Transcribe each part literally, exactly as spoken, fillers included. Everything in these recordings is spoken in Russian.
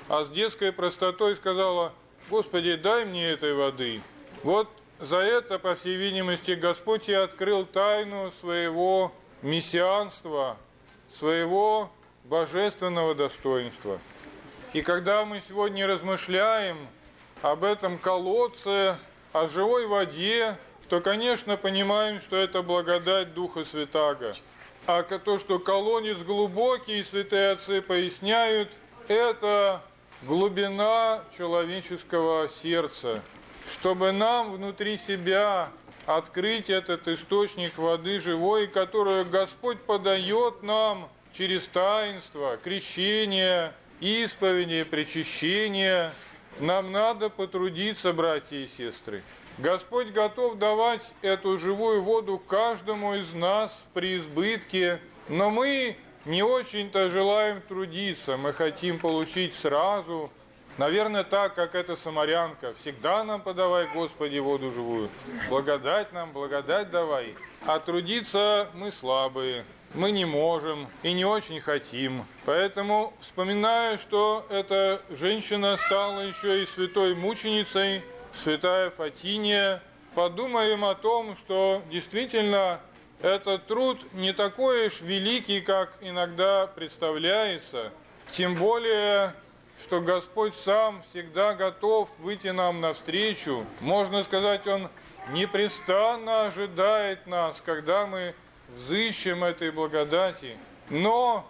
а с детской простотой сказала: «Господи, дай мне этой воды». Вот за это, по всей видимости, Господь и открыл тайну своего мессианства, своего божественного достоинства. И когда мы сегодня размышляем об этом колодце, о живой воде, то, конечно, понимаем, что это благодать Духа Святаго. А то, что колодец глубокий, святые отцы поясняют, это глубина человеческого сердца. Чтобы нам внутри себя открыть этот источник воды живой, которую Господь подает нам через таинство, крещение, исповеди, причащение, нам надо потрудиться, братья и сестры. Господь готов давать эту живую воду каждому из нас в преизбытке, но мы не очень-то желаем трудиться, мы хотим получить сразу. Наверное, так, как эта самарянка: всегда нам подавай, Господи, воду живую, благодать нам, благодать давай. А трудиться мы слабые, мы не можем и не очень хотим. Поэтому, вспоминая, что эта женщина стала еще и святой мученицей, святая Фатиния, подумаем о том, что действительно этот труд не такой уж великий, как иногда представляется, тем более, что Господь сам всегда готов выйти нам навстречу. Можно сказать, Он непрестанно ожидает нас, когда мы взыщем этой благодати. Но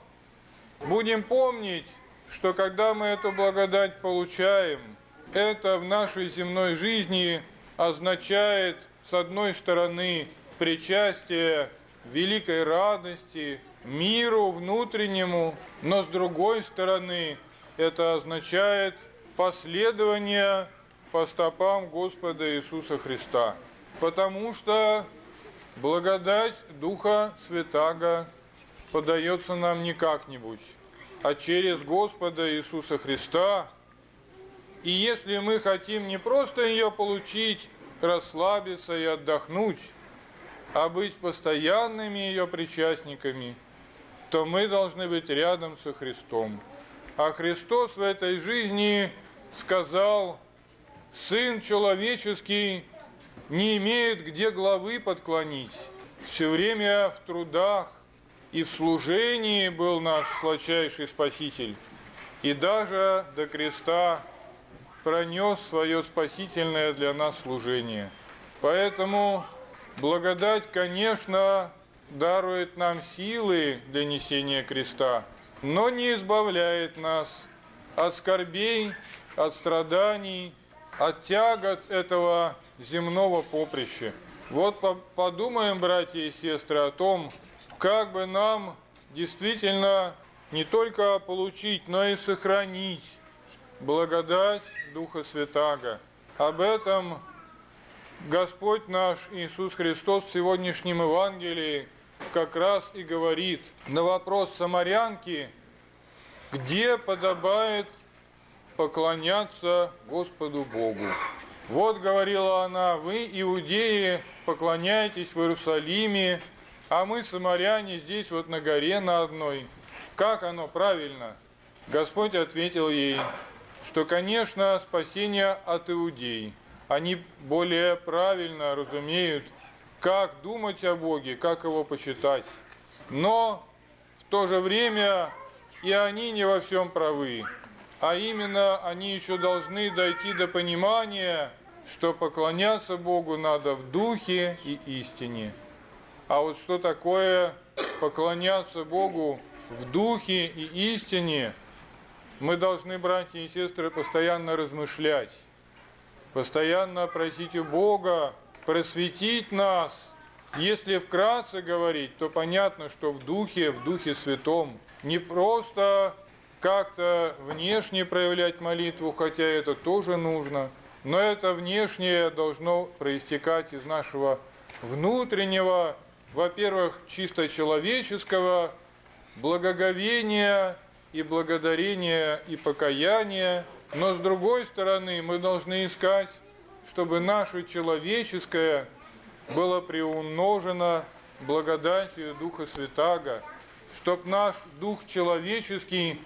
будем помнить, что когда мы эту благодать получаем, это в нашей земной жизни означает, с одной стороны, причастие великой радости, миру внутреннему, но с другой стороны, это означает последование по стопам Господа Иисуса Христа. Потому что благодать Духа Святаго подается нам не как-нибудь, а через Господа Иисуса Христа. И если мы хотим не просто ее получить, расслабиться и отдохнуть, а быть постоянными ее причастниками, то мы должны быть рядом со Христом. А Христос в этой жизни сказал: «Сын человеческий не имеет где главы подклонить». Все время в трудах и в служении был наш сладчайший Спаситель. И даже до креста пронес свое спасительное для нас служение. Поэтому благодать, конечно, дарует нам силы для несения креста, но не избавляет нас от скорбей, от страданий, от тягот этого земного поприща. Вот подумаем, братья и сестры, о том, как бы нам действительно не только получить, но и сохранить благодать Духа Святаго. Об этом Господь наш Иисус Христос в сегодняшнем Евангелии как раз и говорит на вопрос самарянки, где подобает поклоняться Господу Богу. Вот, говорила она, вы, иудеи, поклоняетесь в Иерусалиме, а мы, самаряне, здесь вот на горе на одной. Как оно правильно? Господь ответил ей, что, конечно, спасение от иудей. Они более правильно разумеют, как думать о Боге, как Его почитать. Но в то же время и они не во всем правы. А именно, они еще должны дойти до понимания, что поклоняться Богу надо в духе и истине. А вот что такое поклоняться Богу в духе и истине, мы должны, братья и сестры, постоянно размышлять, постоянно просить у Бога просветить нас. Если вкратце говорить, то понятно, что в духе, в Духе Святом, не просто как-то внешне проявлять молитву, хотя это тоже нужно, но это внешнее должно проистекать из нашего внутреннего, во-первых, чисто человеческого благоговения и благодарения и покаяния, но с другой стороны мы должны искать, чтобы наше человеческое было приумножено благодатью Духа Святаго, чтоб наш дух человеческий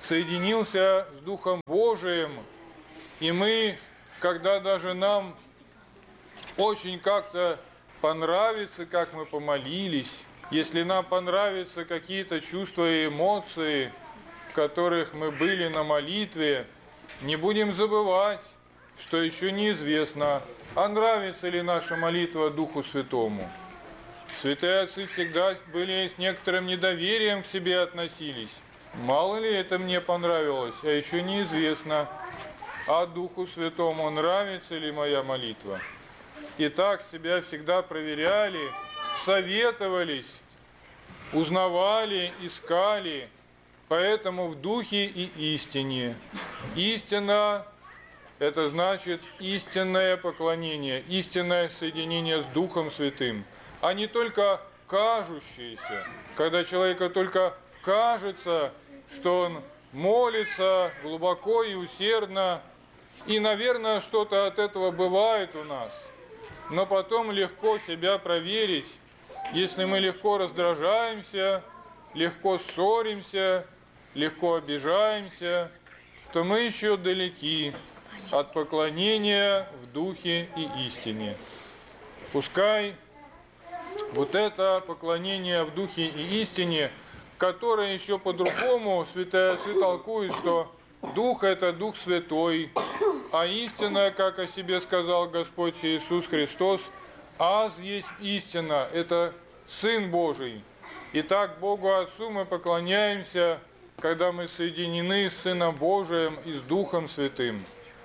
соединился с Духом Божиим, и мы, когда даже нам очень как-то понравится, как мы помолились, если нам понравятся какие-то чувства и эмоции, в которых мы были на молитве, не будем забывать, что еще неизвестно, а нравится ли наша молитва Духу Святому. Святые отцы всегда были с некоторым недоверием к себе относились. Мало ли это мне понравилось, а еще неизвестно, а Духу Святому нравится ли моя молитва. И так себя всегда проверяли, советовались, узнавали, искали, поэтому в духе и истине. Истина – это значит истинное поклонение, истинное соединение с Духом Святым, а не только кажущееся, когда человеку только кажется, что он молится глубоко и усердно, и, наверное, что-то от этого бывает у нас, но потом легко себя проверить, если мы легко раздражаемся, легко ссоримся, легко обижаемся, то мы еще далеки от поклонения в духе и истине. Пускай вот это поклонение в духе и истине, которое еще по-другому святые отцы толкуют, что Дух – это Дух Святой, а истина, как о себе сказал Господь Иисус Христос, «Аз есть истина» – это Сын Божий. Итак, Богу Отцу мы поклоняемся, когда мы соединены с Сыном Божиим и с Духом Святым.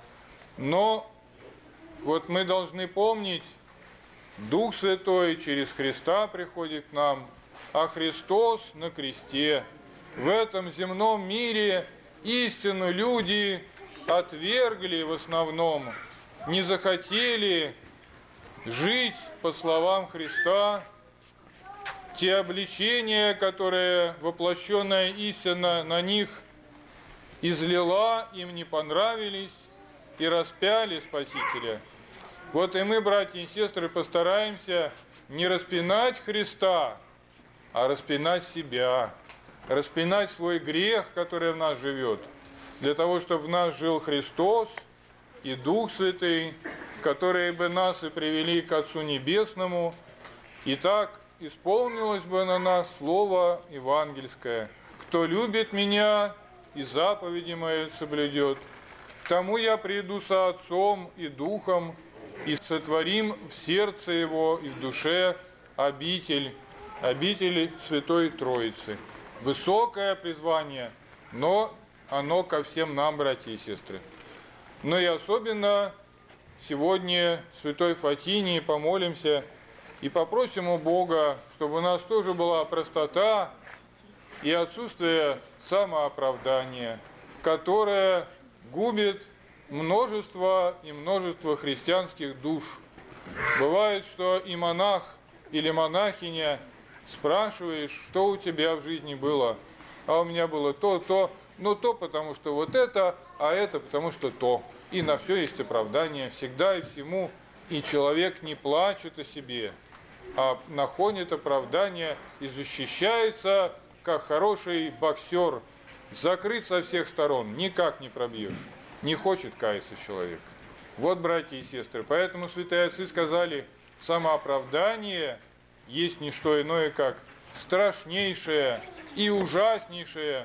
Но вот мы должны помнить, Дух Святой через Христа приходит к нам, а Христос на кресте. В этом земном мире истину люди отвергли в основном, не захотели жить по словам Христа. Те обличения, которые воплощенная истина на них излила, им не понравились и распяли Спасителя. Вот и мы, братья и сестры, постараемся не распинать Христа, а распинать себя, распинать свой грех, который в нас живет, для того, чтобы в нас жил Христос и Дух Святый, которые бы нас и привели к Отцу Небесному, и так исполнилось бы на нас слово евангельское: «Кто любит меня и заповеди мои соблюдет, к тому я приду со Отцом и Духом, и сотворим в сердце его и в душе обитель, обитель Святой Троицы». Высокое призвание, но оно ко всем нам, братья и сестры. Но и особенно сегодня святой Фатинии помолимся и попросим у Бога, чтобы у нас тоже была простота и отсутствие самооправдания, которое губит множество и множество христианских душ. Бывает, что и монах или монахиня спрашиваешь, что у тебя в жизни было, а у меня было то, то, ну то потому что вот это, а это потому что то. И на все есть оправдание, всегда и всему, и человек не плачет о себе, а находит оправдание и защищается, как хороший боксер, закрыт со всех сторон, никак не пробьешь. Не хочет каяться человек. Вот, братья и сестры, поэтому святые отцы сказали, самооправдание есть не что иное, как страшнейшее и ужаснейшее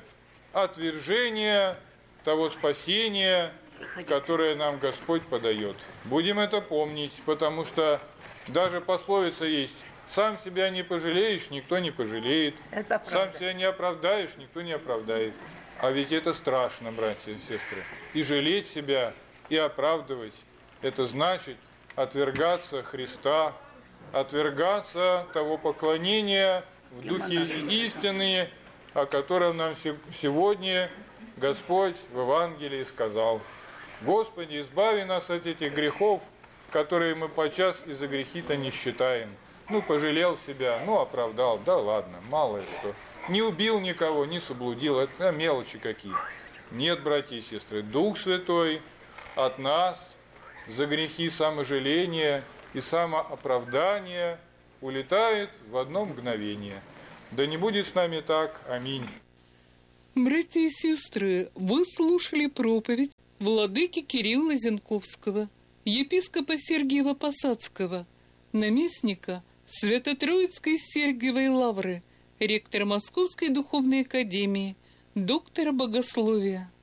отвержение того спасения, которое нам Господь подает. Будем это помнить, потому что даже пословица есть: сам себя не пожалеешь, никто не пожалеет. Сам себя не оправдаешь, никто не оправдает. А ведь это страшно, братья и сестры. И жалеть себя, и оправдывать, это значит отвергаться Христа, отвергаться того поклонения в духе истины, о котором нам сегодня Господь в Евангелии сказал. Господи, избави нас от этих грехов, которые мы подчас и за грехи-то не считаем. Ну, пожалел себя, ну, оправдал, да ладно, мало ли что. Не убил никого, не соблудил, это мелочи какие. Нет, братья и сестры, Дух Святой от нас за грехи саможаления и самооправдания улетает в одно мгновение. Да не будет с нами так. Аминь. Братья и сестры, вы слушали проповедь владыки Кирилла Зенковского, епископа Сергиева-Посадского, наместника Свято-Троицкой Сергиевой Лавры, ректора Московской Духовной Академии, доктора богословия.